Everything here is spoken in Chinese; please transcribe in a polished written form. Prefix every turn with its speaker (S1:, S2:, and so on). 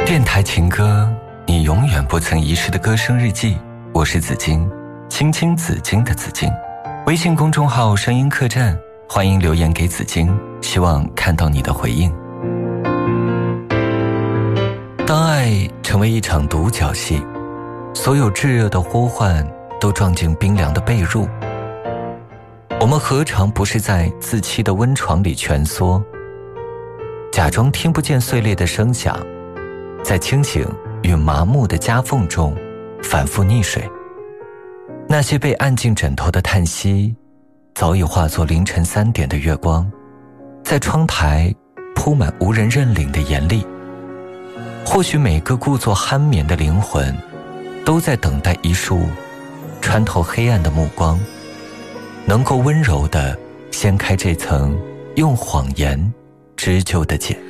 S1: 电台情歌，你永远不曾遗失的歌声日记。我是紫金，青青紫金的紫金。微信公众号声音客栈，欢迎留言给紫金，希望看到你的回应。当爱成为一场独角戏，所有炙热的呼唤都撞进冰凉的被褥，我们何尝不是在自欺的温床里蜷缩，假装听不见碎裂的声响，在清醒与麻木的夹缝中反复溺水。那些被按进枕头的叹息，早已化作凌晨3点的月光，在窗台铺满无人认领的严厉。或许每个故作酣眠的灵魂，都在等待一束穿透黑暗的目光，能够温柔地掀开这层用谎言织就的茧。